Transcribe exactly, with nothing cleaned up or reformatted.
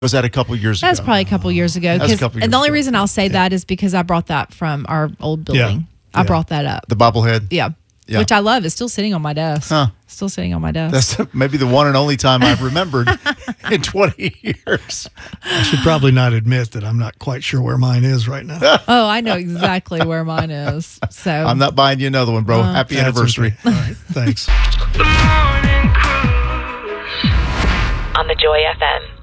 Was that a couple years ago? That's probably a couple years ago. That's a couple years and the only ago. reason I'll say that is because I brought that from our old building. Yeah. I Yeah. brought that up. The bobblehead? Yeah. Yeah. Which I love. It's still sitting on my desk. Huh. Still sitting on my desk. That's maybe the one and only time I've remembered in twenty years. I should probably not admit that I'm not quite sure where mine is right now. Oh, I know exactly where mine is. So I'm not buying you another one, bro. Uh, Happy That's anniversary. okay. All right. Thanks. On the Joy F M.